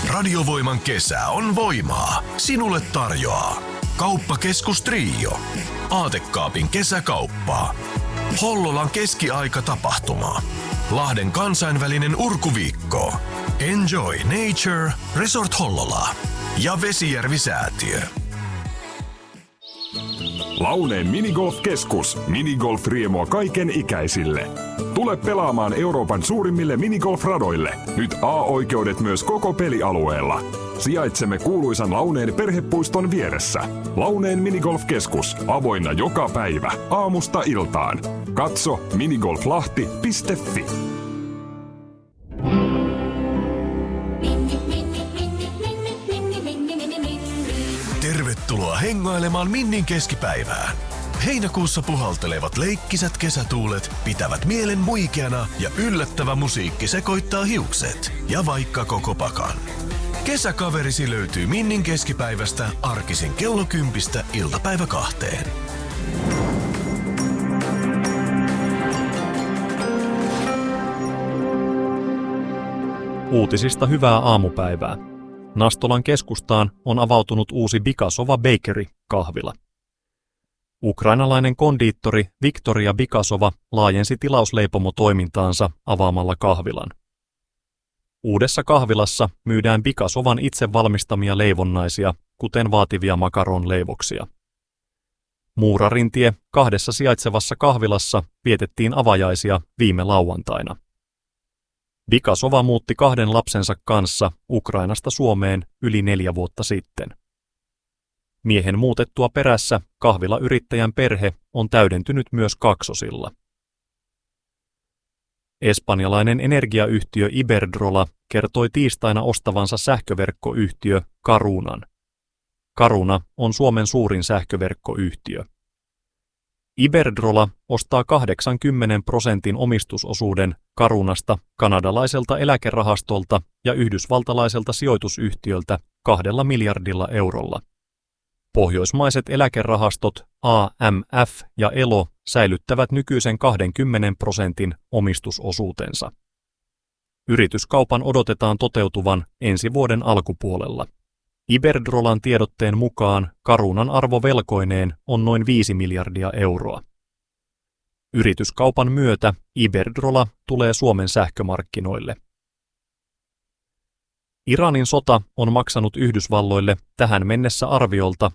Radiovoiman kesä on voimaa. Sinulle tarjoaa Kauppakeskus Trio. Aatekaapin kesäkauppaa. Hollolan keskiaikatapahtuma. Lahden kansainvälinen urkuviikko. Enjoy Nature Resort Hollola. Ja Vesijärvi-säätiö. Launeen minigolf-keskus. Minigolf-riemua kaiken ikäisille. Tule pelaamaan Euroopan suurimmille minigolf-radoille. Nyt A-oikeudet myös koko pelialueella. Sijaitsemme kuuluisan Launeen perhepuiston vieressä. Launeen minigolf-keskus. Avoinna joka päivä. Aamusta iltaan. Katso minigolflahti.fi. Tervetuloa hengailemaan Minnin keskipäivään. Heinäkuussa puhaltelevat leikkisät kesätuulet pitävät mielen muikeana ja yllättävä musiikki sekoittaa hiukset ja vaikka koko pakan. Kesäkaverisi löytyy Minnin keskipäivästä arkisin kello 10 iltapäivä 2. Uutisista hyvää aamupäivää. Nastolan keskustaan on avautunut uusi Bikasova Bakery-kahvila. Ukrainalainen kondiittori Viktoria Bikasova laajensi tilausleipomotoimintaansa avaamalla kahvilan. Uudessa kahvilassa myydään Bikasovan itse valmistamia leivonnaisia, kuten vaativia makaronleivoksia. Muurarintie 2 sijaitsevassa kahvilassa vietettiin avajaisia viime lauantaina. Bikasova muutti 2 lapsensa kanssa Ukrainasta Suomeen yli 4 vuotta sitten. Miehen muutettua perässä kahvilayrittäjän perhe on täydentynyt myös kaksosilla. Espanjalainen energiayhtiö Iberdrola kertoi tiistaina ostavansa sähköverkkoyhtiö Carunan. Caruna on Suomen suurin sähköverkkoyhtiö. Iberdrola ostaa 80% omistusosuuden Carunasta kanadalaiselta eläkerahastolta ja yhdysvaltalaiselta sijoitusyhtiöltä 2 miljardilla eurolla. Pohjoismaiset eläkerahastot AMF ja ELO säilyttävät nykyisen 20% omistusosuutensa. Yrityskaupan odotetaan toteutuvan ensi vuoden alkupuolella. Iberdrolan tiedotteen mukaan Carunan arvo velkoineen on noin 5 miljardia euroa. Yrityskaupan myötä Iberdrola tulee Suomen sähkömarkkinoille. Iranin sota on maksanut Yhdysvalloille tähän mennessä arviolta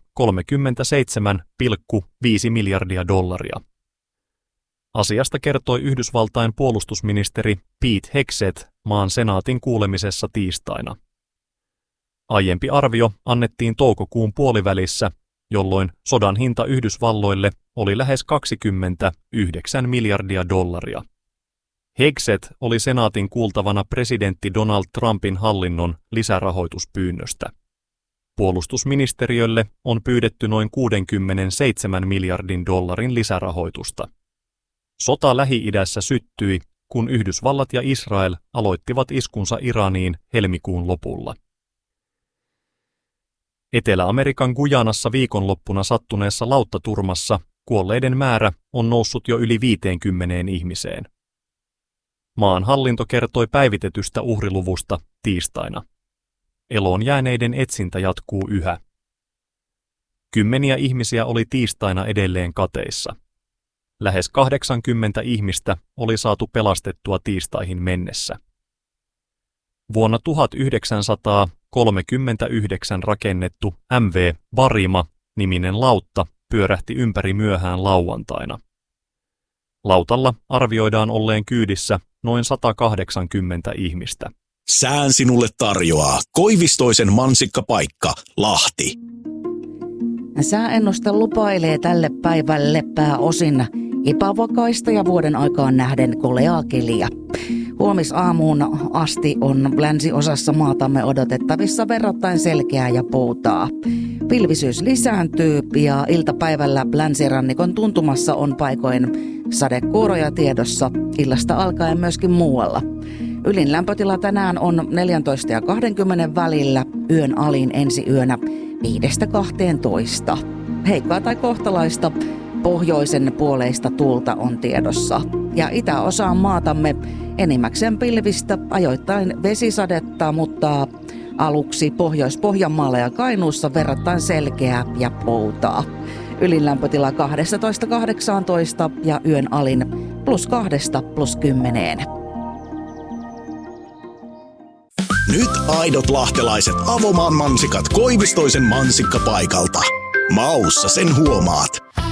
37,5 miljardia dollaria. Asiasta kertoi Yhdysvaltain puolustusministeri Pete Hegseth maan senaatin kuulemisessa tiistaina. Aiempi arvio annettiin toukokuun puolivälissä, jolloin sodan hinta Yhdysvalloille oli lähes 29 miljardia dollaria. Hegseth oli senaatin kuultavana presidentti Donald Trumpin hallinnon lisärahoituspyynnöstä. Puolustusministeriölle on pyydetty noin 67 miljardin dollarin lisärahoitusta. Sota Lähi-idässä syttyi, kun Yhdysvallat ja Israel aloittivat iskunsa Iraniin helmikuun lopulla. Etelä-Amerikan Guyanassa viikonloppuna sattuneessa lauttaturmassa kuolleiden määrä on noussut jo yli 50 ihmiseen. Maan hallinto kertoi päivitetystä uhriluvusta tiistaina. Eloon jääneiden etsintä jatkuu yhä. Kymmeniä ihmisiä oli tiistaina edelleen kateissa. Lähes 80 ihmistä oli saatu pelastettua tiistaihin mennessä. Vuonna 1939 rakennettu MV Barima-niminen lautta pyörähti ympäri myöhään lauantaina. Lautalla arvioidaan olleen kyydissä noin 180 ihmistä. Sään sinulle tarjoaa Koivistoisen mansikkapaikka, Lahti. Sääennuste lupailee tälle päivälle pääosin epävakaista ja vuoden aikaan nähden koleaa keliä. Huomisaamuun asti on länsiosassa maatamme odotettavissa verrattain selkeää ja poutaa. Pilvisyys lisääntyy ja iltapäivällä länsirannikon tuntumassa on paikoin sadekuuroja tiedossa, illasta alkaen myöskin muualla. Ylin lämpötila tänään on 14 ja 20 välillä, yön alin ensi yönä 5-12. Heikkoa tai kohtalaista pohjoisen puoleista tuulta on tiedossa. Ja itäosaan maatamme enimmäkseen pilvistä, ajoittain vesisadetta, mutta Aluksi Pohjois-Pohjanmaalla ja Kainuussa verrattain selkeää ja poutaa. Ylin lämpötila 12-18 ja yön alin +2–+10. Nyt aidot lahtelaiset Avomaan mansikat Koivistoisen mansikkapaikalta. Maussa sen huomaat.